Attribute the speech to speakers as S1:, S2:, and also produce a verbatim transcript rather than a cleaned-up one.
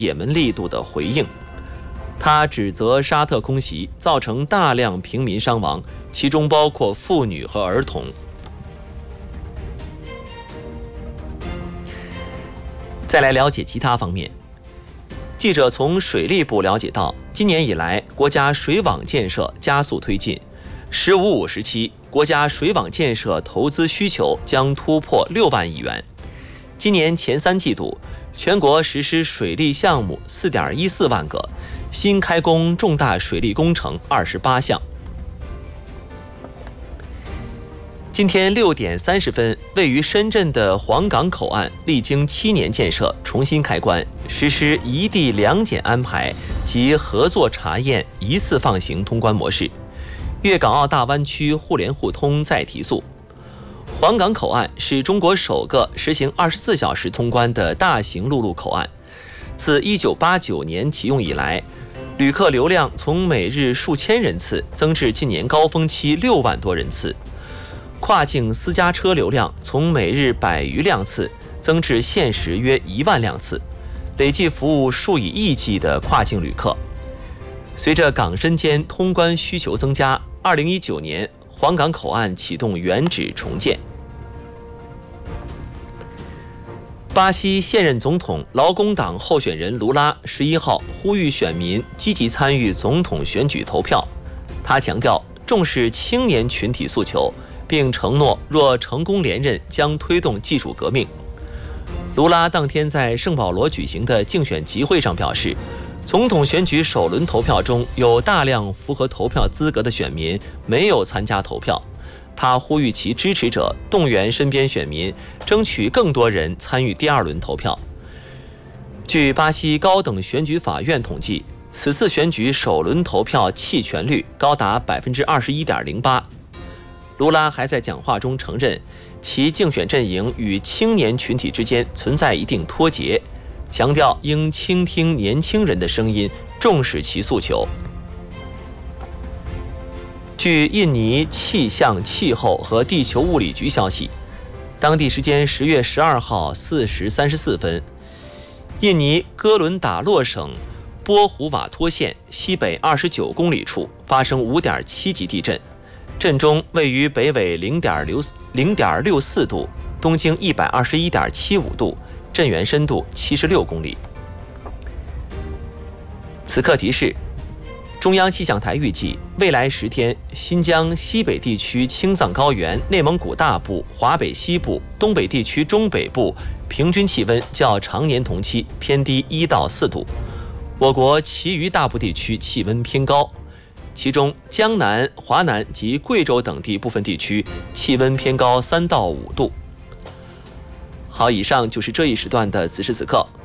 S1: 也门力度的回应。他指责沙特空袭造成大量平民伤亡，其中包括妇女和儿童。再来了解其他方面，记者从水利部了解到，今年以来，国家水网建设加速推进，十五五时期，国家水网建设投资需求将突破六万亿元。今年前三季度，全国实施水利项目 四点一四万个，新开工重大水利工程二十八项。今天六点三十分，位于深圳的黄岗口岸历经七年建设，重新开关，实施一地两检安排及合作查验一次放行通关模式，粤港澳大湾区互联互通再提速。黄岗口岸是中国首个实行二十四小时通关的大型陆路口岸。自一九八九年启用以来，旅客流量从每日数千人次增至今年高峰期六万多人次，跨境私家车流量从每日百余辆次增至现时约一万辆次，累计服务数以亿计的跨境旅客。随着港深间通关需求增加，二零一九年黄岗口岸启动原址重建。巴西现任总统劳工党候选人卢拉十一号呼吁选民积极参与总统选举投票。他强调重视青年群体诉求，并承诺若成功连任将推动技术革命。卢拉当天在圣保罗举行的竞选集会上表示，总统选举首轮投票中有大量符合投票资格的选民没有参加投票。他呼吁其支持者动员身边选民，争取更多人参与第二轮投票。据巴西高等选举法院统计，此次选举首轮投票弃权率高达 百分之二十一点零八。卢拉还在讲话中承认，其竞选阵营与青年群体之间存在一定脱节，强调应倾听年轻人的声音，重视其诉求。据印尼气象、气候和地球物理局消息，当地时间十月十二号四时三十四分，印尼哥伦达洛省波胡瓦托县西北二十九公里处发生 五点七级地震，震中位于北纬 零点六四度，东经 一百二十一点七五度，震源深度七十六公里。此刻提示，中央气象台预计，未来十天，新疆西北地区青藏高原、内蒙古大部、华北西部、东北地区中北部平均气温较常年同期偏低一到四度，我国其余大部地区气温偏高，其中江南、华南及贵州等地部分地区气温偏高三到五度。好，以上就是这一时段的此时此刻。